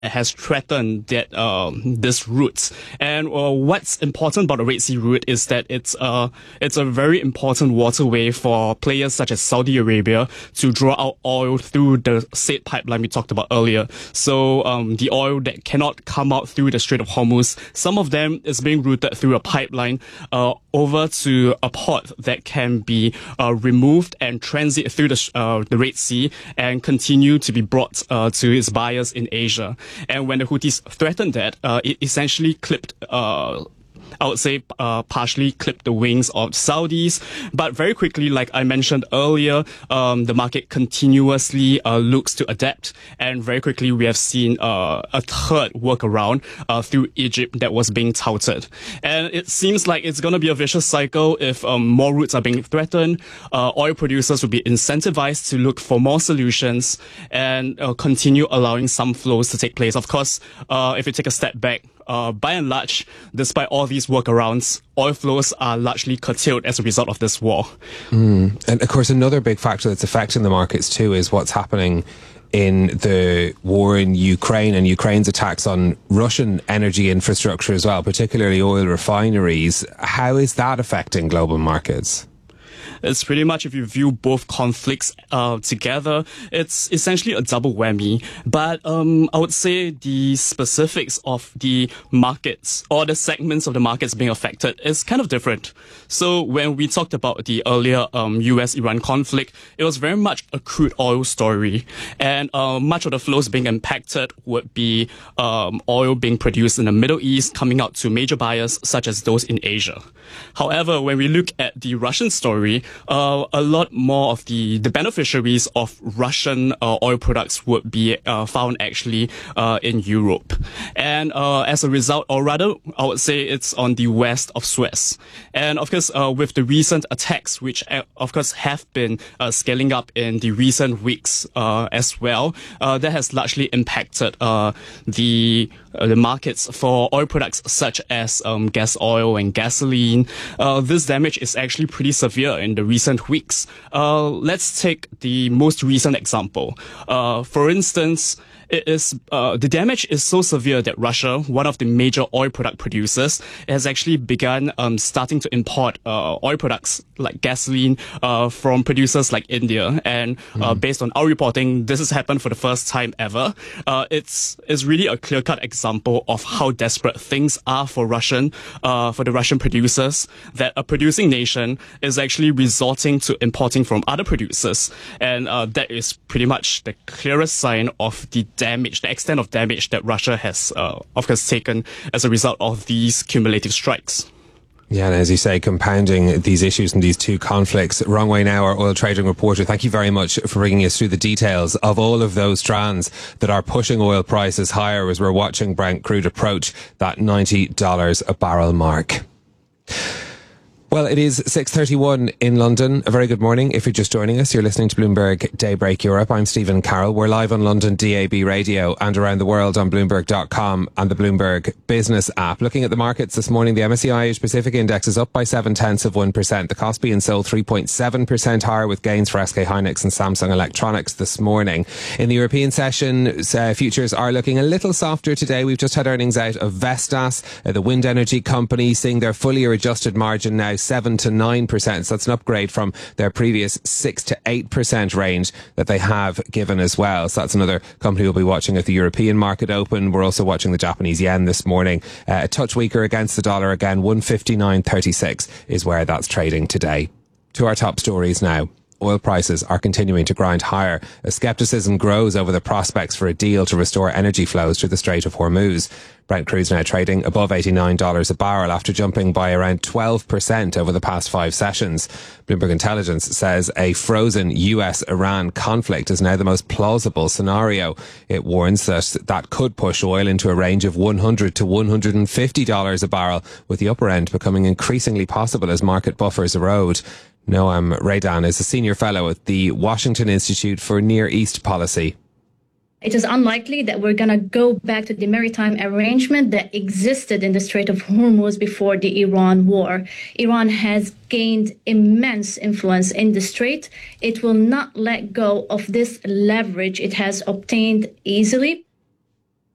has threatened that this route. And what's important about the Red Sea route is that it's a very important waterway for players such as Saudi Arabia to draw out oil through the said pipeline we talked about earlier. So the oil that cannot come out through the Strait of Hormuz, some of them is being routed through a pipeline over to a port that can be removed and transit through the Red Sea and continue to be brought to its buyers in Asia. And when the Houthis threatened that, it essentially clipped I would say partially clipped the wings of Saudis. But very quickly, like I mentioned earlier, the market continuously looks to adapt. And very quickly, we have seen a third workaround through Egypt that was being touted. And it seems like it's going to be a vicious cycle if more routes are being threatened. Oil producers will be incentivized to look for more solutions and continue allowing some flows to take place. Of course, if you take a step back, by and large, despite all these workarounds, oil flows are largely curtailed as a result of this war. And of course, another big factor that's affecting the markets too is what's happening in the war in Ukraine and Ukraine's attacks on Russian energy infrastructure as well, particularly oil refineries. How is that affecting global markets? It's pretty much, if you view both conflicts together, it's essentially a double whammy. But I would say the specifics of the markets or the segments of the markets being affected is kind of different. So when we talked about the earlier US-Iran conflict, it was very much a crude oil story. And much of the flows being impacted would be oil being produced in the Middle East, coming out to major buyers such as those in Asia. However, when we look at the Russian story, a lot more of the beneficiaries of Russian oil products would be found actually in Europe. And as a result, or rather, I would say it's on the west of Suez. And of course, with the recent attacks, which of course have been scaling up in the recent weeks as well, that has largely impacted the markets for oil products such as gas oil and gasoline. This damage is actually pretty severe in the recent weeks. Let's take the most recent example. For instance, it is the damage is so severe that Russia, one of the major oil product producers, has actually begun starting to import oil products like gasoline from producers like India. And based on our reporting, this has happened for the first time ever. It's really a clear-cut example of how desperate things are for the Russian producers, that a producing nation is actually resorting to importing from other producers. And that is pretty much the clearest sign of the extent of damage that Russia has, of course, taken as a result of these cumulative strikes. Yeah, and as you say, compounding these issues and these two conflicts. Wrong Way Now, our oil trading reporter, thank you very much for bringing us through the details of all of those strands that are pushing oil prices higher as we're watching Brent crude approach that $90 a barrel mark. Well, it is 6:31 in London. A very good morning. If you're just joining us, you're listening to Bloomberg Daybreak Europe. I'm Stephen Carroll. We're live on London DAB radio and around the world on Bloomberg.com and the Bloomberg Business app. Looking at the markets this morning, the MSCI Asia Pacific Index is up by 0.7%. The Kospi and Seoul 3.7% higher, with gains for SK Hynix and Samsung Electronics this morning. In the European session, futures are looking a little softer today. We've just had earnings out of Vestas, the wind energy company, seeing their full year adjusted margin now 7 to 9%. So that's an upgrade from their previous 6 to 8% range that they have given as well. So that's another company we'll be watching at the European market open. We're also watching the Japanese yen this morning. A touch weaker against the dollar again. 159.36 is where that's trading today. To our top stories now. Oil prices are continuing to grind higher as scepticism grows over the prospects for a deal to restore energy flows through the Strait of Hormuz. Brent crude is now trading above $89 a barrel after jumping by around 12% over the past 5 sessions. Bloomberg Intelligence says a frozen US-Iran conflict is now the most plausible scenario. It warns that could push oil into a range of $100 to $150 a barrel, with the upper end becoming increasingly possible as market buffers erode. Noam Raydan is a senior fellow at the Washington Institute for Near East Policy. It is unlikely that we're going to go back to the maritime arrangement that existed in the Strait of Hormuz before the Iran war. Iran has gained immense influence in the strait. It will not let go of this leverage it has obtained easily.